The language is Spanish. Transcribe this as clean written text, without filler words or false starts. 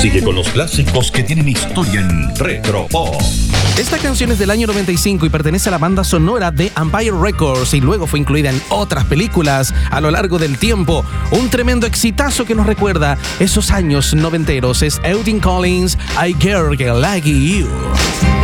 Sigue con los clásicos que tienen historia en Retropop. Esta canción es del año 95 y pertenece a la banda sonora de Empire Records y luego fue incluida en otras películas a lo largo del tiempo. Un tremendo exitazo que nos recuerda esos años noventeros es Elton Collins, I Care Like You.